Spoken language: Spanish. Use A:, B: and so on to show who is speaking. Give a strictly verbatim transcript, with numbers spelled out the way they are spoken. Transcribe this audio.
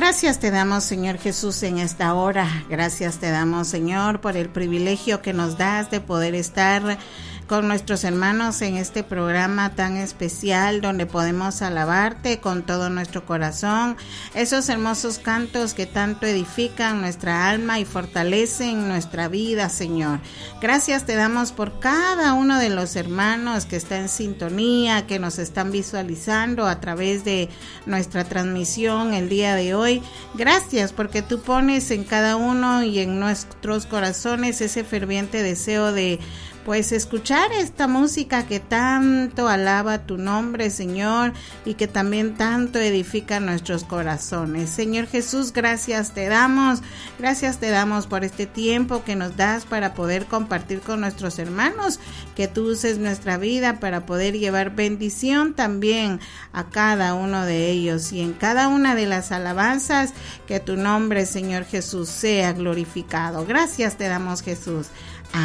A: Gracias te damos, Señor Jesús, en esta hora. Gracias te damos, Señor, por el privilegio que nos das de poder estar con nuestros hermanos en este programa tan especial donde podemos alabarte con todo nuestro corazón, esos hermosos cantos que tanto edifican nuestra alma y fortalecen nuestra vida, Señor. Gracias te damos por cada uno de los hermanos que está en sintonía, que nos están visualizando a través de nuestra transmisión el día de hoy. Gracias porque tú pones en cada uno y en nuestros corazones ese ferviente deseo de pues escuchar esta música que tanto alaba tu nombre, Señor, y que también tanto edifica nuestros corazones. Señor Jesús, gracias te damos, gracias te damos por este tiempo que nos das para poder compartir con nuestros hermanos, que tú uses nuestra vida para poder llevar bendición también a cada uno de ellos y en cada una de las alabanzas que tu nombre, Señor Jesús, sea glorificado. Gracias te damos, Jesús.